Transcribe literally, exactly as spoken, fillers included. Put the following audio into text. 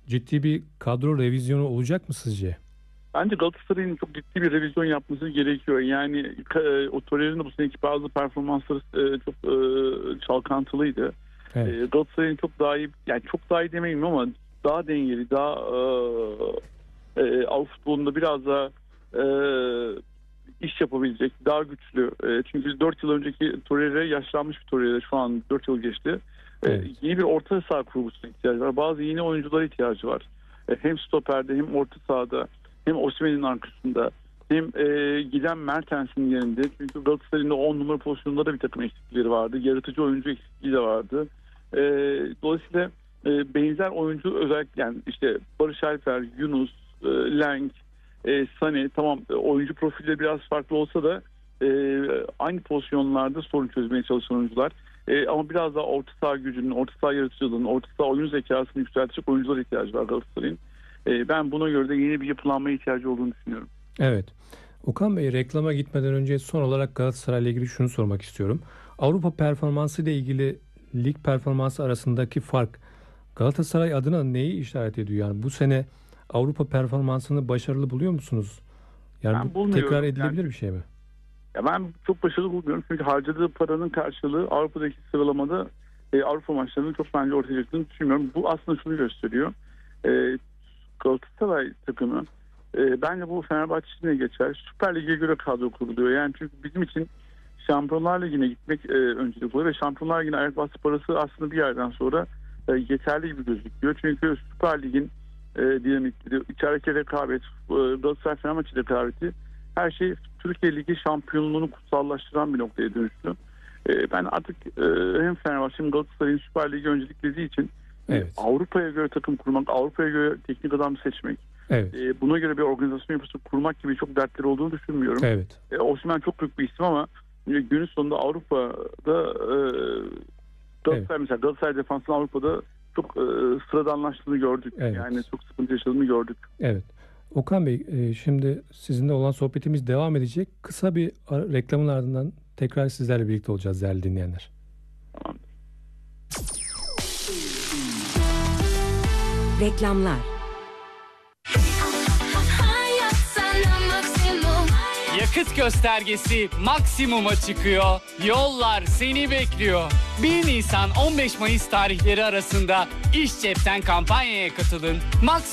ciddi bir kadro revizyonu olacak mı sizce? Bence Galatasaray'ın çok ciddi bir revizyon yapması gerekiyor. Yani e, o Torreira'nın bu seneki bazı performansları e, çok e, çalkantılıydı. Evet. E, Galatasaray'ın çok daha iyi, yani çok daha iyi demeyeyim ama daha dengeli, daha e, e, Avrupa futbolunda biraz daha e, iş yapabilecek, daha güçlü. E, çünkü biz dört yıl önceki Torreira yaşlanmış bir Torreira, şu an dört yıl geçti. Evet. E, yeni bir orta saha kurgusuna ihtiyacı var. Bazı yeni oyunculara ihtiyacı var. E, hem stoperde hem orta sahada, hem Osimhen'in arkasında, hem e, giden Mertens'in yerinde. Çünkü Galatasaray'ın on numara pozisyonunda da bir takım eksiklikleri vardı. Yaratıcı oyuncu eksikliği de vardı. E, dolayısıyla e, benzer oyuncu, özellikle yani işte Barış Alper, Yunus, e, Lenk, e, Sané, tamam e, oyuncu profilleri biraz farklı olsa da e, aynı pozisyonlarda sorun çözmeye çalışan oyuncular. E, ama biraz daha orta saha gücünün, orta saha yaratıcılığının, orta saha oyun zekasını yükseltecek oyunculara ihtiyacı var Galatasaray'ın. Ben buna göre de yeni bir yapılanmaya ihtiyacı olduğunu düşünüyorum. Evet. Okan Bey, reklama gitmeden önce son olarak Galatasaray ile ilgili şunu sormak istiyorum. Avrupa performansı ile ilgili lig performansı arasındaki fark Galatasaray adına neyi işaret ediyor? Yani bu sene Avrupa performansını başarılı buluyor musunuz? Yani Ben bu tekrar edilebilir yani, bir şey mi? Ya ben çok başarılı bulmuyorum. Çünkü harcadığı paranın karşılığı Avrupa'daki sıralamada e, Avrupa maçlarının çok bence ortaya çıktığını düşünmüyorum. Bu aslında şunu gösteriyor. E, Galatasaray takımı e, bence bu Fenerbahçe için de geçer. Süper Lig'e göre kadro kuruluyor. Yani çünkü bizim için Şampiyonlar Ligi'ne gitmek e, öncelik oluyor ve Şampiyonlar Ligi'ne ayak bastı parası aslında bir yerden sonra e, yeterli gibi gözüküyor. Çünkü Süper Lig'in e, dinamikleri, içerideki rekabet, e, Galatasaray Fenerbahçe rekabeti, her şey Türkiye Ligi şampiyonluğunu kutsallaştıran bir noktaya dönüştü. E, ben artık e, hem Fenerbahçe hem Galatasaray'ın Süper Lig'i önceliklediği için Evet. Avrupa'ya göre takım kurmak, Avrupa'ya göre teknik adam seçmek, Evet. e, buna göre bir organizasyon yapısı kurmak gibi çok dertleri olduğunu düşünmüyorum. Evet. E, Osimhen çok büyük bir isim ama e, günün sonunda Avrupa'da e, Galatasaray, Evet. mesela Galatasaray defansının Avrupa'da çok e, sıradanlaştığını gördük. Evet. Yani çok sıkıntı yaşadığını gördük. Evet. Okan Bey, e, şimdi sizinle olan sohbetimiz devam edecek. Kısa bir ara- reklamın ardından tekrar sizlerle birlikte olacağız değerli dinleyenler. Tamam. Reklamlar. Yakıt göstergesi maksimuma çıkıyor. Yollar seni bekliyor. bir Nisan on beş Mayıs tarihleri arasında İş Cep'ten kampanyaya katılın. Max